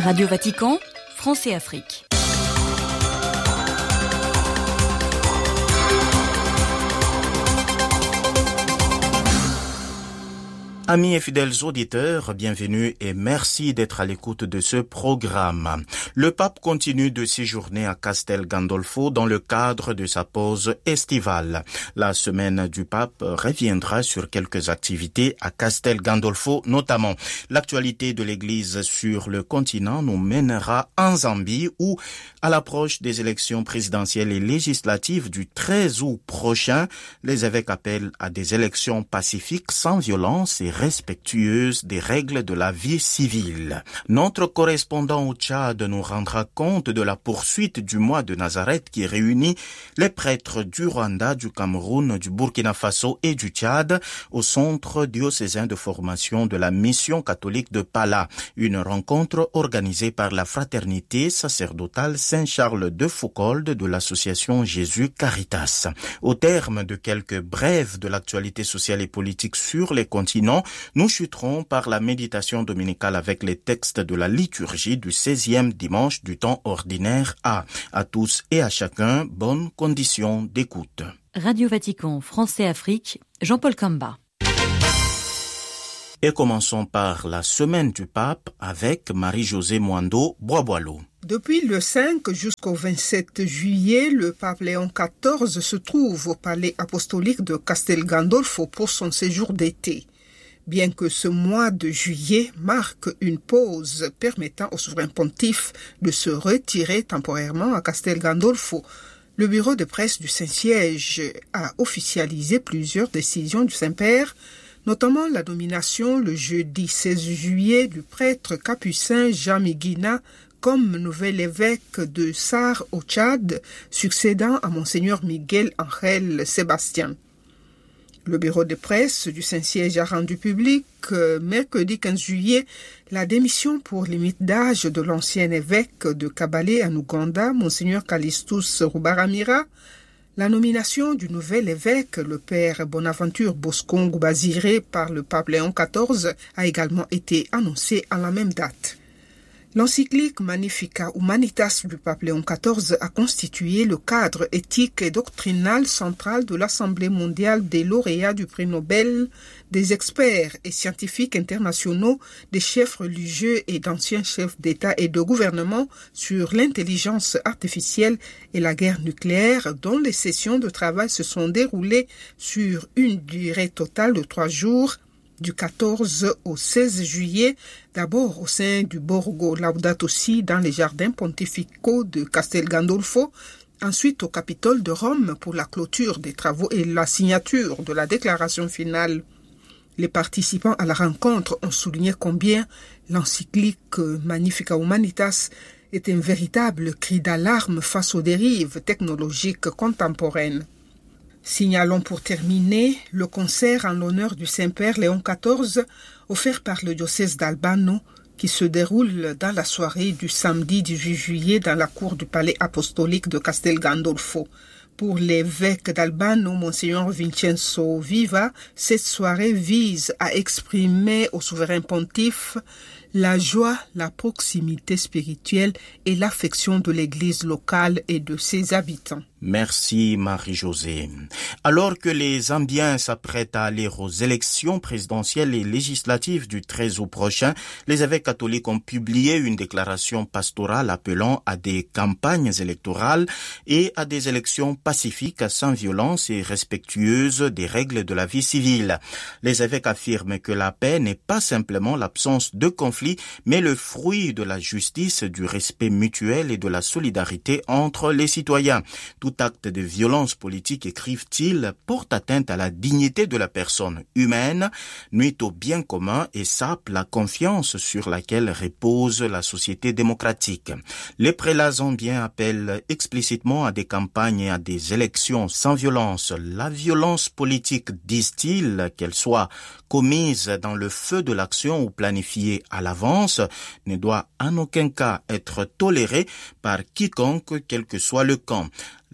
Radio Vatican, France et Afrique. Amis et fidèles auditeurs, bienvenue et merci d'être à l'écoute de ce programme. Le pape continue de séjourner à Castel Gandolfo dans le cadre de sa pause estivale. La semaine du pape reviendra sur quelques activités à Castel Gandolfo, notamment. L'actualité de l'Église sur le continent nous mènera en Zambie où, à l'approche des élections présidentielles et législatives du 13 août prochain, les évêques appellent à des élections pacifiques sans violence et respectueuse des règles de la vie civile. Notre correspondant au Tchad nous rendra compte de la poursuite du mois de Nazareth qui réunit les prêtres du Rwanda, du Cameroun, du Burkina Faso et du Tchad au centre diocésain de formation de la mission catholique de Pala, une rencontre organisée par la fraternité sacerdotale Saint-Charles de Foucauld de l'association Jésus Caritas. Au terme de quelques brèves de l'actualité sociale et politique sur les continents, nous chuterons par la méditation dominicale avec les textes de la liturgie du 16e dimanche du temps ordinaire A. À tous et à chacun, bonne condition d'écoute. Radio Vatican, France et Afrique, Jean-Paul Kamba. Et commençons par la semaine du pape avec Marie-Josée Mwando Boisboileau. Depuis le 5 jusqu'au 27 juillet, le pape Léon XIV se trouve au palais apostolique de Castel Gandolfo pour son séjour d'été. Bien que ce mois de juillet marque une pause permettant au souverain pontife de se retirer temporairement à Castel Gandolfo, le bureau de presse du Saint-Siège a officialisé plusieurs décisions du Saint-Père, notamment la nomination le jeudi 16 juillet du prêtre capucin Jean Miguina comme nouvel évêque de Sarre au Tchad, succédant à Monseigneur Miguel Ángel Sébastien. Le bureau de presse du Saint-Siège a rendu public mercredi 15 juillet la démission pour limite d'âge de l'ancien évêque de Kabale en Ouganda, Monseigneur Callistus Rubaramira, la nomination du nouvel évêque, le père Bonaventure Boscongo Baziré par le pape Léon XIV, a également été annoncée à la même date. L'encyclique Magnificat Humanitas du pape Léon XIV a constitué le cadre éthique et doctrinal central de l'Assemblée mondiale des lauréats du prix Nobel, des experts et scientifiques internationaux, des chefs religieux et d'anciens chefs d'État et de gouvernement sur l'intelligence artificielle et la guerre nucléaire, dont les sessions de travail se sont déroulées sur une durée totale de 3 jours, du 14 au 16 juillet, d'abord au sein du Borgo Laudato Si dans les jardins pontificaux de Castel Gandolfo, ensuite au Capitole de Rome pour la clôture des travaux et la signature de la déclaration finale. Les participants à la rencontre ont souligné combien l'encyclique Magnificat Humanitas est un véritable cri d'alarme face aux dérives technologiques contemporaines. Signalons pour terminer le concert en l'honneur du Saint-Père Léon XIV offert par le diocèse d'Albano qui se déroule dans la soirée du samedi 18 juillet dans la cour du palais apostolique de Castel Gandolfo. Pour l'évêque d'Albano, Monseigneur Vincenzo Viva, cette soirée vise à exprimer au souverain pontife la joie, la proximité spirituelle et l'affection de l'Église locale et de ses habitants. Merci Marie-Josée. Alors que les Zambiens s'apprêtent à aller aux élections présidentielles et législatives du 13 août prochain, les évêques catholiques ont publié une déclaration pastorale appelant à des campagnes électorales et à des élections pacifiques sans violence et respectueuses des règles de la vie civile. Les évêques affirment que la paix n'est pas simplement l'absence de conflit, mais le fruit de la justice, du respect mutuel et de la solidarité entre les citoyens. Tout acte de violence politique, écrivent-ils, porte atteinte à la dignité de la personne humaine, nuit au bien commun et sape la confiance sur laquelle repose la société démocratique. Les prélats zambiens appellent explicitement à des campagnes et à des élections sans violence. La violence politique, disent-ils, qu'elle soit commise dans le feu de l'action ou planifiée à l'avance, ne doit en aucun cas être tolérée par quiconque, quel que soit le camp.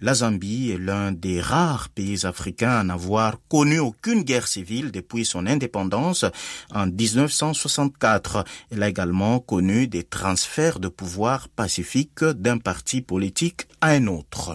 La Zambie est l'un des rares pays africains à n'avoir connu aucune guerre civile depuis son indépendance en 1964. Elle a également connu des transferts de pouvoir pacifiques d'un parti politique à un autre.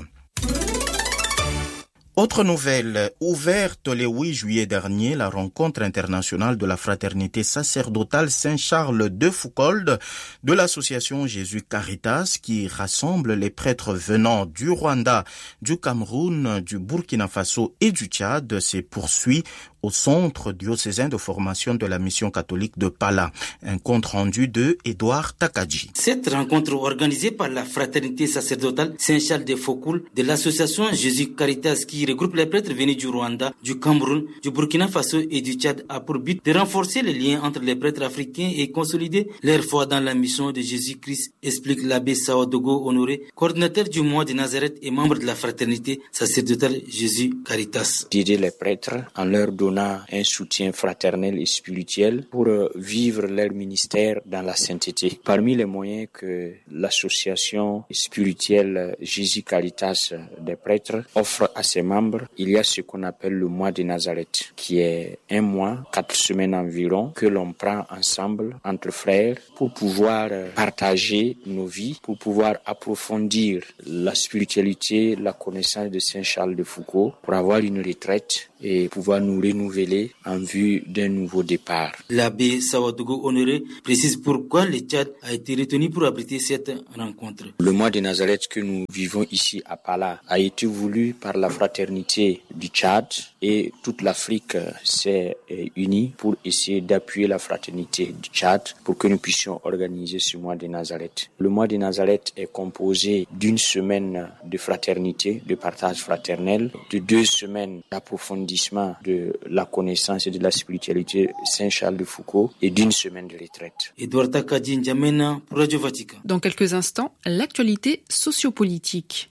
Autre nouvelle, ouverte le 8 juillet dernier, la rencontre internationale de la fraternité sacerdotale Saint-Charles de Foucault de l'association Jésus Caritas qui rassemble les prêtres venant du Rwanda, du Cameroun, du Burkina Faso et du Tchad se poursuit au centre diocésain de formation de la mission catholique de Pala. Un compte rendu de Edouard Takadji. Cette rencontre organisée par la fraternité sacerdotale Saint-Charles de Foucault de l'association Jésus Caritas qui regroupe les prêtres venus du Rwanda, du Cameroun, du Burkina Faso et du Tchad a pour but de renforcer les liens entre les prêtres africains et consolider leur foi dans la mission de Jésus-Christ, explique l'abbé Sawadogo Honoré, coordinateur du mois de Nazareth et membre de la fraternité sacerdotale Jésus Caritas. D'aider les prêtres en leur donnant un soutien fraternel et spirituel pour vivre leur ministère dans la sainteté. Parmi les moyens que l'association spirituelle Jésus Caritas des prêtres offre à ses membres, il y a ce qu'on appelle le mois de Nazareth, qui est un mois, 4 semaines environ, que l'on prend ensemble entre frères pour pouvoir partager nos vies, pour pouvoir approfondir la spiritualité, la connaissance de Saint Charles de Foucault, pour avoir une retraite et pouvoir nous renouveler en vue d'un nouveau départ. L'abbé Sawadogo Honoré précise pourquoi le Tchad a été retenu pour abriter cette rencontre. Le mois de Nazareth que nous vivons ici à Pala a été voulu par la fraternité du Tchad et toute l'Afrique s'est unie pour essayer d'appuyer la fraternité du Tchad pour que nous puissions organiser ce mois de Nazareth. Le mois de Nazareth est composé d'une semaine de fraternité, de partage fraternel, de 2 semaines d'approfondissement de la connaissance et de la spiritualité Saint-Charles de Foucault et d'une semaine de retraite. Edouard Takadji N'Djamena pour Radio Vatican. Dans quelques instants, l'actualité sociopolitique.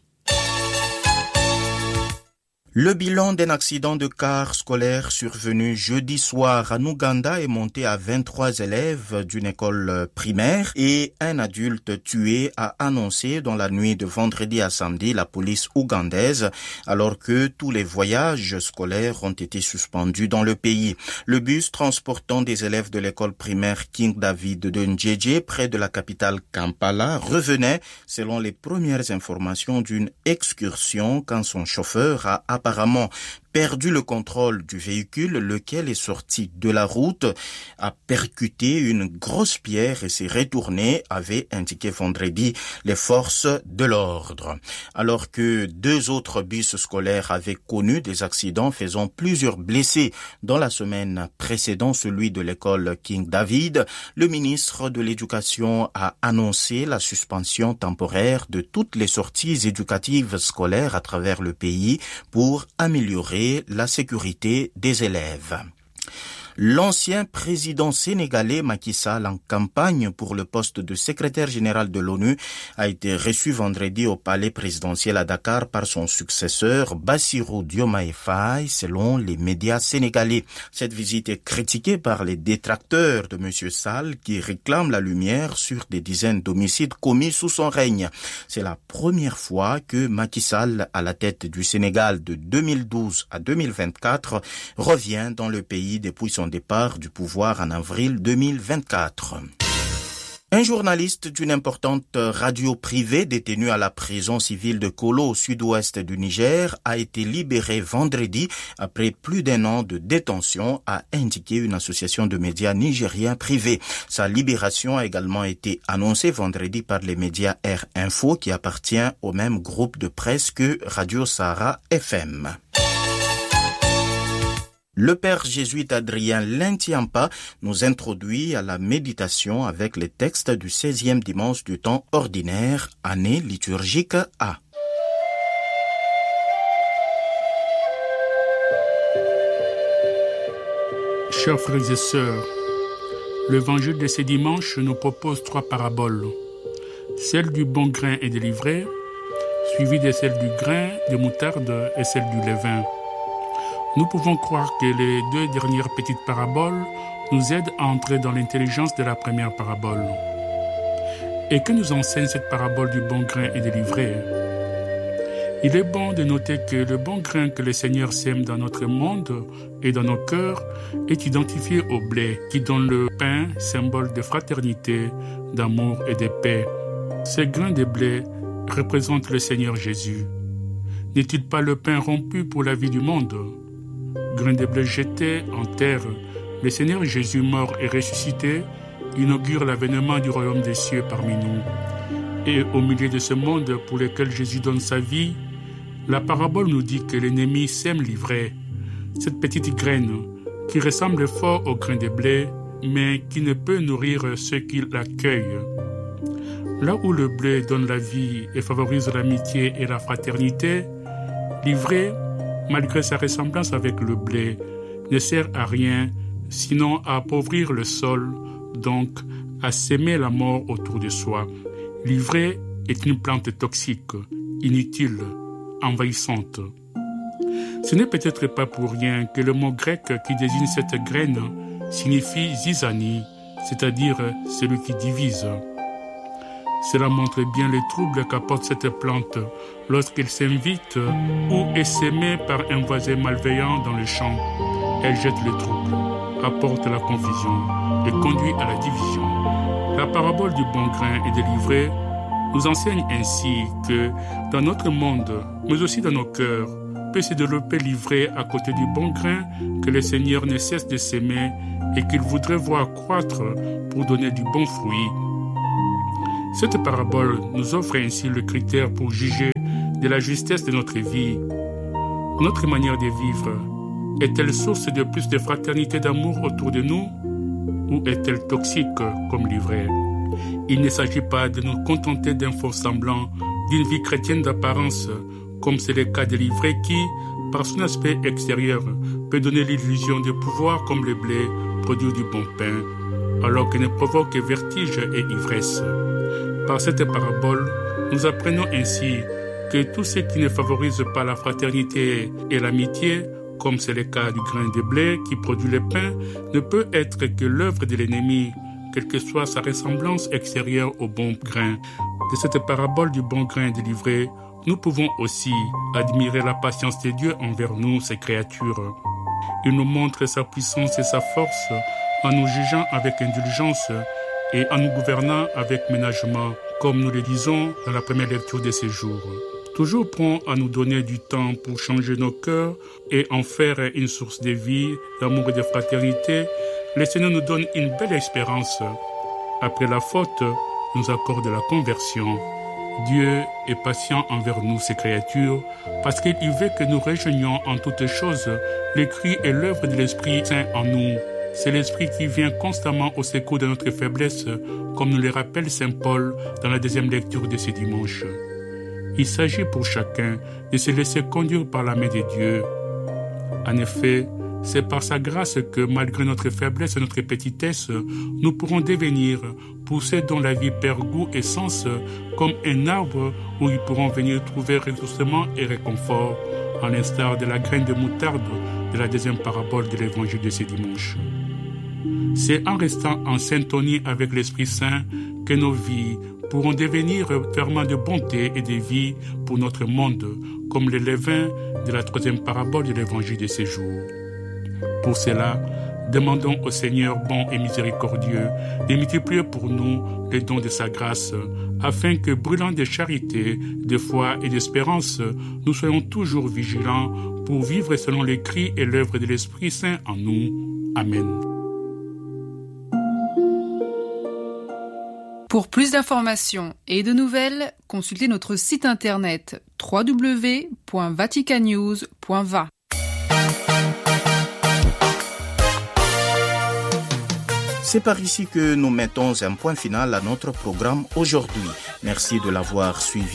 Le bilan d'un accident de car scolaire survenu jeudi soir en Ouganda est monté à 23 élèves d'une école primaire et un adulte tué, a annoncé dans la nuit de vendredi à samedi la police ougandaise, alors que tous les voyages scolaires ont été suspendus dans le pays. Le bus transportant des élèves de l'école primaire King David de Ndjeje, près de la capitale Kampala, revenait, selon les premières informations, d'une excursion quand son chauffeur a apparemment perdu le contrôle du véhicule, lequel est sorti de la route, a percuté une grosse pierre et s'est retourné, avait indiqué vendredi les forces de l'ordre. Alors que 2 autres bus scolaires avaient connu des accidents faisant plusieurs blessés dans la semaine précédant celui de l'école King David, le ministre de l'Éducation a annoncé la suspension temporaire de toutes les sorties éducatives scolaires à travers le pays pour améliorer la sécurité des élèves. L'ancien président sénégalais Macky Sall, en campagne pour le poste de secrétaire général de l'ONU, a été reçu vendredi au palais présidentiel à Dakar par son successeur Bassirou Diomaye Faye, selon les médias sénégalais. Cette visite est critiquée par les détracteurs de M. Sall qui réclament la lumière sur des dizaines d'homicides commis sous son règne. C'est la première fois que Macky Sall, à la tête du Sénégal de 2012 à 2024, revient dans le pays depuis son départ du pouvoir en avril 2024. Un journaliste d'une importante radio privée détenu à la prison civile de Kolo au sud-ouest du Niger a été libéré vendredi après plus d'1 an de détention, a indiqué une association de médias nigériens privés. Sa libération a également été annoncée vendredi par les médias Air Info qui appartient au même groupe de presse que Radio Sahara FM. Le père jésuite Adrien Lintiampa nous introduit à la méditation avec les textes du 16e dimanche du temps ordinaire, année liturgique A. Chers frères et sœurs, l'évangile de ce dimanche nous propose 3 paraboles. Celle du bon grain et de l'ivraie, suivie de celle du grain de moutarde et celle du levain. Nous pouvons croire que les 2 dernières petites paraboles nous aident à entrer dans l'intelligence de la première parabole. Et que nous enseigne cette parabole du bon grain et de l'ivraie? Il est bon de noter que le bon grain que le Seigneur sème dans notre monde et dans nos cœurs est identifié au blé qui donne le pain, symbole de fraternité, d'amour et de paix. Ce grain de blé représente le Seigneur Jésus. N'est-il pas le pain rompu pour la vie du monde? Grain de blé jeté en terre, le Seigneur Jésus mort et ressuscité inaugure l'avènement du royaume des cieux parmi nous. Et au milieu de ce monde pour lequel Jésus donne sa vie, la parabole nous dit que l'ennemi sème l'ivraie, cette petite graine qui ressemble fort au grain de blé, mais qui ne peut nourrir ceux qui l'accueillent. Là où le blé donne la vie et favorise l'amitié et la fraternité, l'ivraie, malgré sa ressemblance avec le blé, ne sert à rien sinon à appauvrir le sol, donc à s'aimer la mort autour de soi. L'ivraie est une plante toxique, inutile, envahissante. Ce n'est peut-être pas pour rien que le mot grec qui désigne cette graine signifie zizanie, c'est-à-dire celui qui divise. Cela montre bien les troubles qu'apporte cette plante lorsqu'elle s'invite ou est sémée par un voisin malveillant dans le champ. Elle jette le trouble, apporte la confusion et conduit à la division. La parabole du bon grain et de l'ivraie nous enseigne ainsi que dans notre monde, mais aussi dans nos cœurs, peut se développer l'ivraie à côté du bon grain que le Seigneur ne cesse de s'aimer et qu'il voudrait voir croître pour donner du bon fruit. Cette parabole nous offre ainsi le critère pour juger de la justesse de notre vie. Notre manière de vivre est-elle source de plus de fraternité et d'amour autour de nous ou est-elle toxique comme l'ivraie? Il ne s'agit pas de nous contenter d'un faux semblant, d'une vie chrétienne d'apparence, comme c'est le cas de l'ivraie qui, par son aspect extérieur, peut donner l'illusion de pouvoir comme le blé produit du bon pain, alors qu'il ne provoque que vertige et ivresse. Par cette parabole, nous apprenons ainsi que tout ce qui ne favorise pas la fraternité et l'amitié, comme c'est le cas du grain de blé qui produit le pain, ne peut être que l'œuvre de l'ennemi, quelle que soit sa ressemblance extérieure au bon grain. De cette parabole du bon grain de l'ivraie, nous pouvons aussi admirer la patience de Dieu envers nous, ses créatures. Il nous montre sa puissance et sa force en nous jugeant avec indulgence et en nous gouvernant avec ménagement, comme nous le disons dans la première lecture de ces jours. Toujours prompt à nous donner du temps pour changer nos cœurs et en faire une source de vie, d'amour et de fraternité, le Seigneur nous donne une belle espérance. Après la faute, nous accorde la conversion. Dieu est patient envers nous, ses créatures, parce qu'il veut que nous rejoignions en toutes choses les cris et l'œuvre de l'Esprit Saint en nous. C'est l'Esprit qui vient constamment au secours de notre faiblesse, comme nous le rappelle Saint Paul dans la deuxième lecture de ce dimanche. Il s'agit pour chacun de se laisser conduire par la main de Dieu. En effet, c'est par sa grâce que, malgré notre faiblesse et notre petitesse, nous pourrons devenir, pour ceux dont la vie perd goût et sens, comme un arbre où ils pourront venir trouver ressourcement et réconfort, à l'instar de la graine de moutarde de la deuxième parabole de l'évangile de ce dimanche. C'est en restant en syntonie avec l'Esprit Saint que nos vies pourront devenir ferments de bonté et de vie pour notre monde, comme le levain de la troisième parabole de l'évangile de ce jour. Pour cela, demandons au Seigneur bon et miséricordieux de multiplier pour nous les dons de sa grâce, afin que, brûlant de charité, de foi et d'espérance, nous soyons toujours vigilants pour vivre selon les cris et l'œuvre de l'Esprit Saint en nous. Amen. Pour plus d'informations et de nouvelles, consultez notre site internet www.vaticannews.va. C'est par ici que nous mettons un point final à notre programme aujourd'hui. Merci de l'avoir suivi.